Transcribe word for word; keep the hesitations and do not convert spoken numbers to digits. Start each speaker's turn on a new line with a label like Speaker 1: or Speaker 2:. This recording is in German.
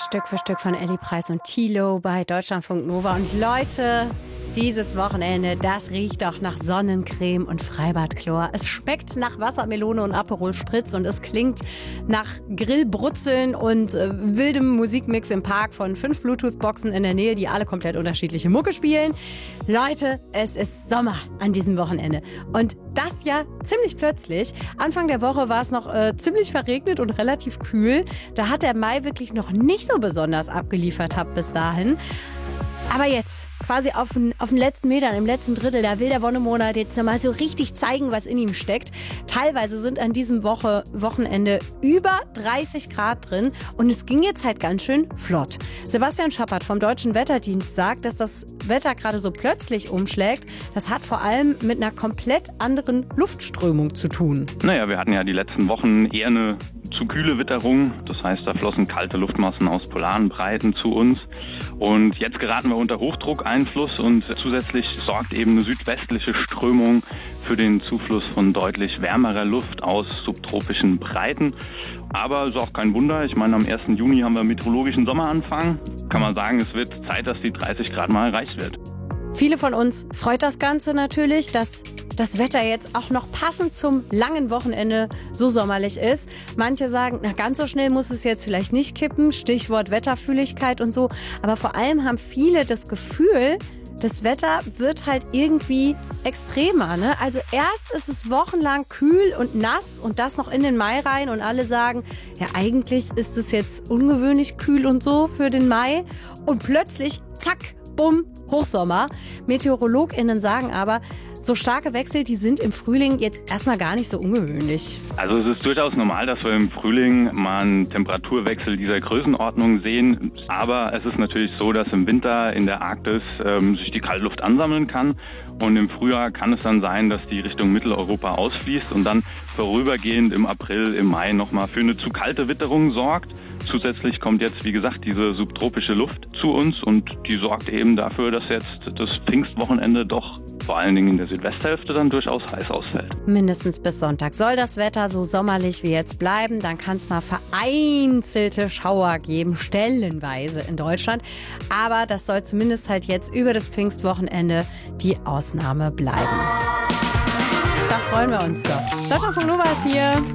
Speaker 1: Stück für Stück von Elli Preis und Thilo bei Deutschlandfunk Nova. Und Leute, dieses Wochenende, das riecht doch nach Sonnencreme und Freibadchlor. Es schmeckt nach Wassermelone und Aperol Spritz und es klingt nach Grillbrutzeln und äh, wildem Musikmix im Park von fünf Bluetooth-Boxen in der Nähe, die alle komplett unterschiedliche Mucke spielen. Leute, es ist Sommer an diesem Wochenende. Und das ja ziemlich plötzlich. Anfang der Woche war es noch äh, ziemlich verregnet und relativ kühl. Da hat der Mai wirklich noch nicht so besonders abgeliefert hat bis dahin. Aber jetzt, quasi auf den, auf den letzten Metern, im letzten Drittel, da will der Wonnemonat jetzt nochmal so richtig zeigen, was in ihm steckt. Teilweise sind an diesem Woche, Wochenende über dreißig Grad drin und es ging jetzt halt ganz schön flott. Sebastian Schappert vom Deutschen Wetterdienst sagt, dass das Wetter gerade so plötzlich umschlägt. Das hat vor allem mit einer komplett anderen Luftströmung zu tun.
Speaker 2: Naja, wir hatten ja die letzten Wochen eher eine zu kühle Witterung. Das heißt, da flossen kalte Luftmassen aus polaren Breiten zu uns. Und jetzt geraten wir unter Hochdruckeinfluss und zusätzlich sorgt eben eine südwestliche Strömung für den Zufluss von deutlich wärmerer Luft aus subtropischen Breiten. Aber ist auch kein Wunder. Ich meine, am ersten Juni haben wir meteorologischen Sommeranfang. Kann man sagen, es wird Zeit, dass die dreißig Grad mal erreicht wird.
Speaker 1: Viele von uns freut das Ganze natürlich, dass das Wetter jetzt auch noch passend zum langen Wochenende so sommerlich ist. Manche sagen, na ganz so schnell muss es jetzt vielleicht nicht kippen, Stichwort Wetterfühligkeit und so. Aber vor allem haben viele das Gefühl, das Wetter wird halt irgendwie extremer, ne? Also erst ist es wochenlang kühl und nass und das noch in den Mai rein und alle sagen, ja eigentlich ist es jetzt ungewöhnlich kühl und so für den Mai und plötzlich, zack, bumm, Hochsommer. MeteorologInnen sagen aber, so starke Wechsel, die sind im Frühling jetzt erstmal gar nicht so ungewöhnlich.
Speaker 2: Also es ist durchaus normal, dass wir im Frühling mal einen Temperaturwechsel dieser Größenordnung sehen. Aber es ist natürlich so, dass im Winter in der Arktis ähm, sich die Kaltluft ansammeln kann. Und im Frühjahr kann es dann sein, dass die Richtung Mitteleuropa ausfließt und dann vorübergehend im April, im Mai nochmal für eine zu kalte Witterung sorgt. Zusätzlich kommt jetzt, wie gesagt, diese subtropische Luft zu uns und die sorgt eben dafür, dass jetzt das Pfingstwochenende doch vor allen Dingen in der Südwesthälfte dann durchaus heiß ausfällt.
Speaker 1: Mindestens bis Sonntag soll das Wetter so sommerlich wie jetzt bleiben. Dann kann es mal vereinzelte Schauer geben, stellenweise in Deutschland. Aber das soll zumindest halt jetzt über das Pfingstwochenende die Ausnahme bleiben. Da freuen wir uns doch. Deutschlandfunk Nova ist hier.